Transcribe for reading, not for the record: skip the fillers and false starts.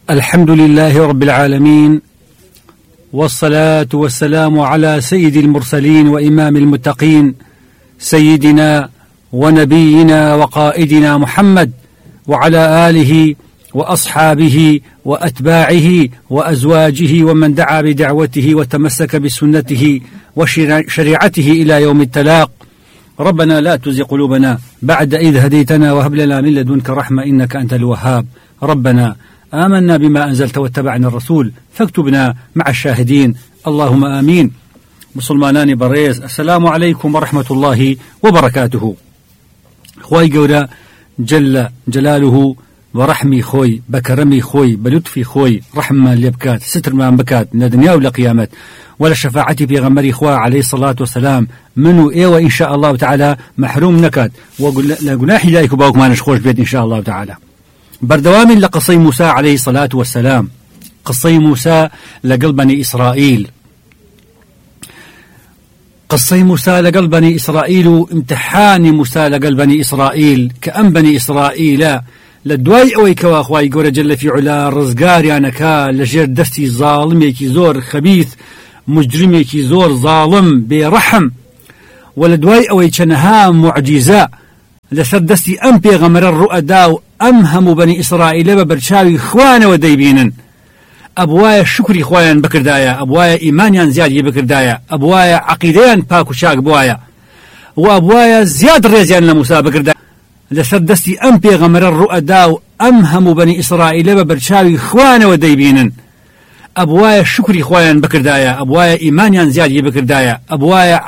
الحمد لله رب العالمين، والصلاة والسلام على سيد المرسلين وإمام المتقين سيدنا ونبينا وقائدنا محمد، وعلى آله وأصحابه وأتباعه وأزواجه ومن دعا بدعوته وتمسك بسنته وشريعته إلى يوم التلاق. ربنا لا تزغ قلوبنا بعد إذ هديتنا وهب لنا من لدنك رحمة إنك أنت الوهاب. ربنا آمنا بما أنزلت واتبعنا الرسول فاكتبنا مع الشاهدين، اللهم آمين. مسلمانان بريز، السلام عليكم ورحمة الله وبركاته. خوي قولا جل جلاله ورحمي خوي بكرمي خوي بلطفي خوي رحمة لبكات ستر ما بكات ندنيا ولا قيامت ولا شفاعتي في غمري خواه عليه الصلاة والسلام منو إيوة إن شاء الله تعالى محروم نكات وقل جناحي لايك باوك ما نشخوش بيت إن شاء الله تعالى. بردوام لقصي موسى عليه الصلاة والسلام، قصي موسى لقلب بني إسرائيل. قصي موسى لقلب بني إسرائيل، امتحان موسى لقلب بني إسرائيل كأن بني إسرائيل لدواي أوي كوا أخواي قول جل في علا رزقار يانكا لجير دستي ظالمي كي زور خبيث مجرمي كي زور ظالم برحم، ولدواي أوي كنها معجزة لسر دستي أم بيغمر الرؤداء أمهم بني إسرائيل ببرشاوي إخوان وديبين أبوايا شكري إخوان بكردايا، أبوايا إيمانيان زيادي بكردايا، أبوايا عقيديان باكو شاك بوايا، وأبوايا زياد ريزيان لموسى بكردايا لسر دستي أم بيغمر الرؤداء أمهم بني إسرائيل ببرشاوي إخوان وديبين أبوايا شكري إخوان بكردايا، أبوايا إيمانيان زيادي بكردايا، أبوايا